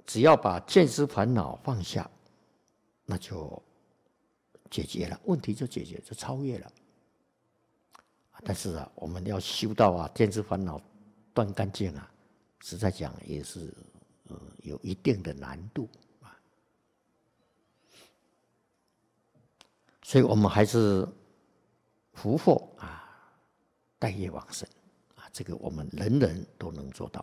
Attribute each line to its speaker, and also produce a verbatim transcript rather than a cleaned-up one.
Speaker 1: 只要把见思烦恼放下，那就解决了，问题就解决，就超越了。但是啊，我们要修到啊见思烦恼断干净啊，实在讲也是呃有一定的难度啊。所以我们还是福祸啊，带业往生啊，这个我们人人都能做到。